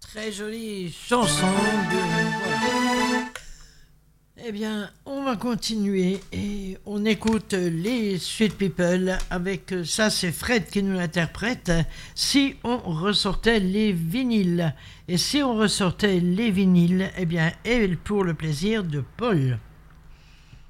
Très jolie chanson de... Voilà. Eh bien, on va continuer et on écoute les Sweet People avec, ça c'est Fred qui nous l'interprète, Si on ressortait les vinyles. Et si on ressortait les vinyles, eh bien, et pour le plaisir de Paul.